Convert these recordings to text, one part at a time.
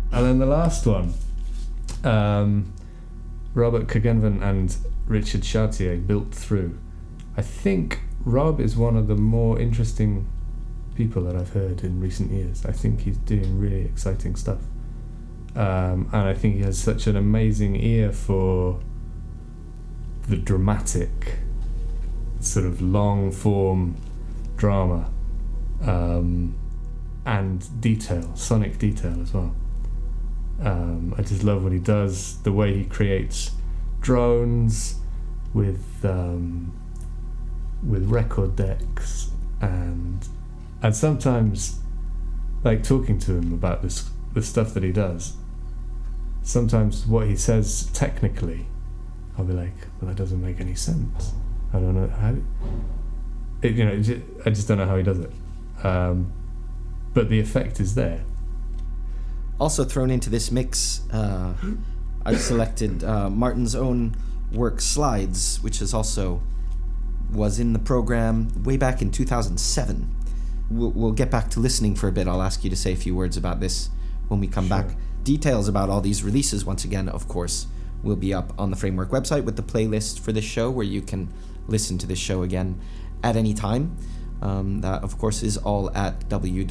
And then the last one, Robert Kagenvan and Richard Chartier built through. I think Rob is one of the more interesting people that I've heard in recent years. I think he's doing really exciting stuff. And I think he has such an amazing ear for the dramatic, sort of long form drama, and detail, sonic detail as well. I just love what he does, the way he creates drones with record decks, and sometimes, like, talking to him about the stuff that he does, sometimes what he says technically, I'll be like, well, that doesn't make any sense. I don't know how. I just don't know how he does it. But the effect is there. Also thrown into this mix, I've selected Martin's own work, Slides, which was in the program way back in 2007. We'll get back to listening for a bit. I'll ask you to say a few words about this when we come back. Details about all these releases, once again, of course, will be up on the Framework website with the playlist for this show, where you can listen to this show again at any time. That, of course, is all at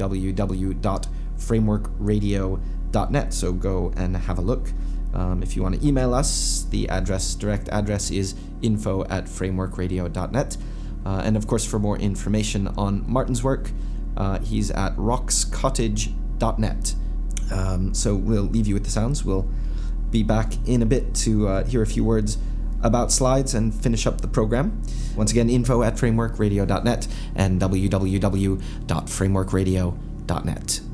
www.frameworkradio.net, so go and have a look. If you want to email us, the direct address is info@frameworkradio.net. And of course, for more information on Martin's work, he's at rockscottage.net. So we'll leave you with the sounds. We'll be back in a bit to hear a few words about Slides and finish up the program. Once again, info@frameworkradio.net and www.frameworkradio.net.